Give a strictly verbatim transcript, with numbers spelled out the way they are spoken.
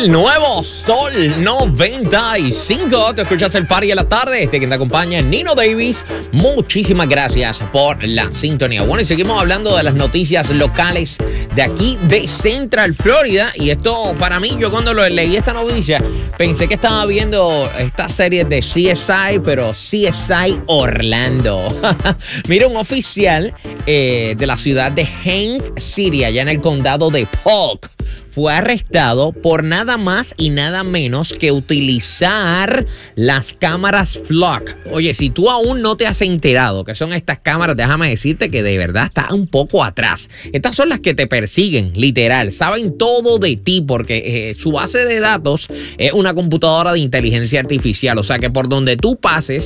El nuevo Sol noventa y cinco. Te escuchas el party de la tarde. Este quien te acompaña, Nino Davis. Muchísimas gracias por la sintonía. Bueno, y seguimos hablando de las noticias locales de aquí de Central Florida. Y esto, para mí, yo cuando lo leí esta noticia, pensé que estaba viendo esta serie de C S I, pero C S I Orlando. Mira, un oficial eh, de la ciudad de Haines City, allá en el condado de Polk, fue arrestado por nada más y nada menos que utilizar las cámaras Flock. Oye, si tú aún no te has enterado que son estas cámaras, déjame decirte que de verdad está un poco atrás. Estas son las que te persiguen, literal. Saben todo de ti porque eh, su base de datos es una computadora de inteligencia artificial. O sea que por donde tú pases,